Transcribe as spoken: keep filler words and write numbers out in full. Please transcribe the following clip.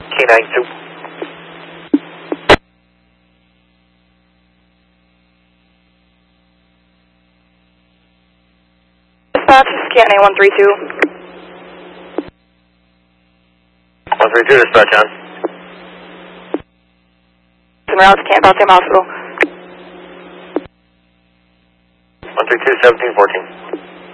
K nine two. Dispatch, scanning one three two. one three two, dispatch on. En route to Camp Altam Hospital. one three two, seventeen fourteen.